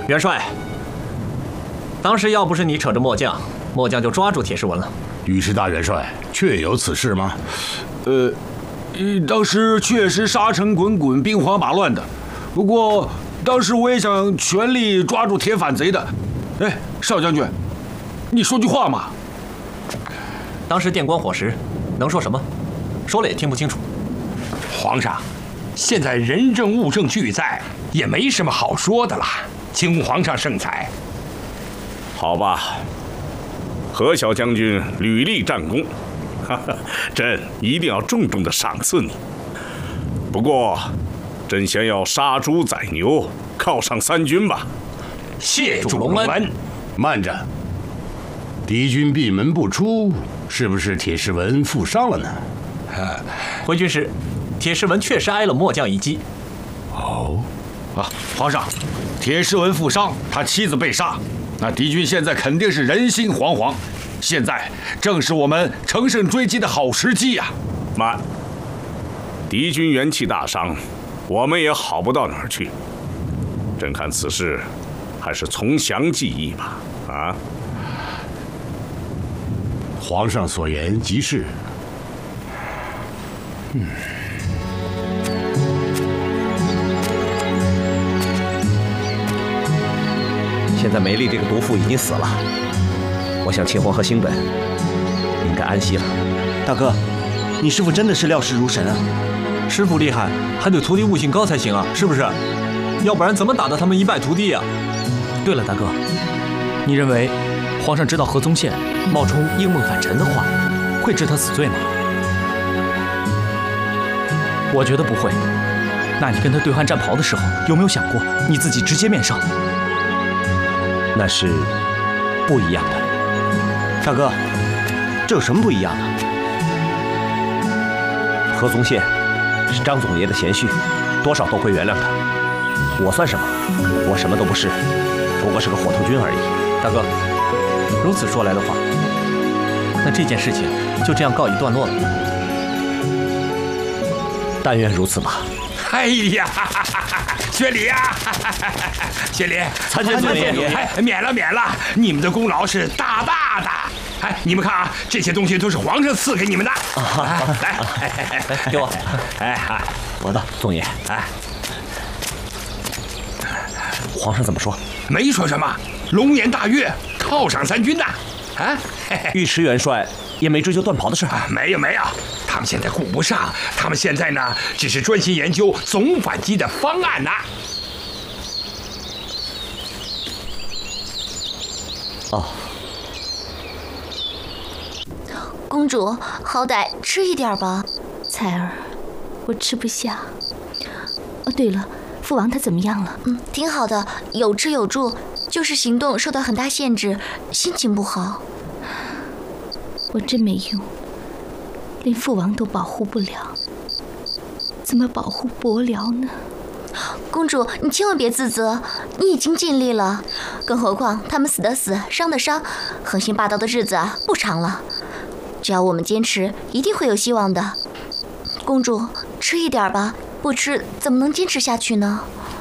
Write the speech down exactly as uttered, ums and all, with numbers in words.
元帅，当时要不是你扯着末将，末将就抓住铁士文了。 御史大元帅，确有此事吗？ 呃，当时确实沙尘滚滚，兵荒马乱的。不过当时我也想全力抓住铁反贼的。哎，少将军，你说句话嘛。 当时电光火石，能说什么？说了也听不清楚。 皇上，现在人证物证俱在，也没什么好说的了，请皇上圣裁。 好吧，何小将军屡立战功，哈哈，朕一定要重重的赏赐你。不过，朕先要杀猪宰牛，犒赏三军吧。 谢主隆恩。 慢着，敌军闭门不出，是不是铁士文负伤了呢？ 回军师，铁士文确实挨了末将一击。 哦， 啊，皇上，铁士文负伤，他妻子被杀，那敌军现在肯定是人心惶惶。现在正是我们乘胜追击的好时机呀！ 慢，敌军元气大伤，我们也好不到哪儿去。朕看此事还是从详计议吧。啊， 皇上所言极是。嗯。 现在梅丽这个毒妇已经死了，我想秦皇和兴本应该安息了。 大哥，你师父真的是料事如神啊！ 师父厉害，还得徒弟悟性高才行啊，是不是？要不然怎么打得他们一败涂地啊？ 对了，大哥，你认为皇上知道何宗宪冒充应梦反尘的话，会治他死罪吗？我觉得不会。那你跟他对换战袍的时候，有没有想过你自己直接面上？ 那是不一样的。 大哥，这有什么不一样的？ 何宗宪是张总爷的贤婿，多少都会原谅他。我算什么？我什么都不是，不过是个火头军而已。 大哥，如此说来的话，那这件事情就这样告一段落了。 但愿如此吧。 哎呀，薛礼呀，薛礼， 参见总爷， 哎，免了免了，你们的功劳是大大的。哎，你们看啊，这些东西都是皇上赐给你们的。 啊、 来， 来，给我。哎，我的总爷，哎，皇上怎么说？ 没说什么，龙颜大悦，犒赏三军的。啊， 尉迟元帅也没追究断袍的事啊？ 没有没有，他们现在顾不上，他们现在呢，只是专心研究总反击的方案呢。 哦。 公主，好歹吃一点吧。 彩儿，我吃不下。哦，对了，父王他怎么样了？ 嗯，挺好的，有吃有住，就是行动受到很大限制，心情不好。 我真没用，连父王都保护不了，怎么保护伯辽呢？ 公主，你千万别自责，你已经尽力了。更何况他们死的死，伤的伤，横行霸道的日子啊不长了。只要我们坚持，一定会有希望的。公主，吃一点吧，不吃怎么能坚持下去呢？